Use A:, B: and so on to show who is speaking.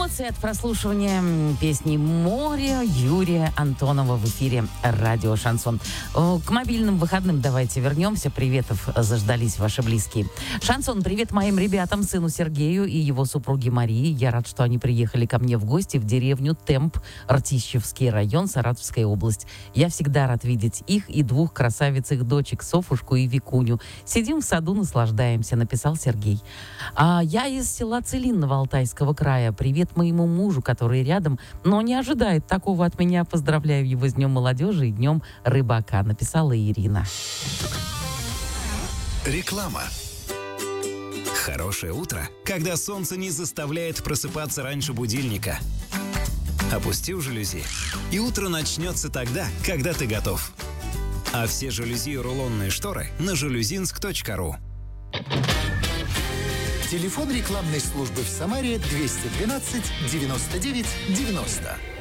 A: Эмоции от прослушивания песни «Море» Юрия Антонова в эфире радио «Шансон». К мобильным выходным давайте вернемся. Приветов заждались ваши близкие. «Шансон», привет моим ребятам, сыну Сергею и его супруге Марии. Я рад, что они приехали ко мне в гости в деревню Темп, Ртищевский район, Саратовская область. Я всегда рад видеть их и двух красавиц их дочек, Софушку и Викуню. Сидим в саду, наслаждаемся, написал Сергей. Я из села Целинного Алтайского края. Привет моему мужу, который рядом, но не ожидает такого от меня. Поздравляю его с Днем молодежи и Днем рыбака, написала Ирина.
B: Реклама. Хорошее утро, когда солнце не заставляет просыпаться раньше будильника. Опустил жалюзи, и утро начнется тогда, когда ты готов. А все жалюзи и рулонные шторы на жалюзинск.ру.
C: Телефон рекламной службы в Самаре 212 99 90.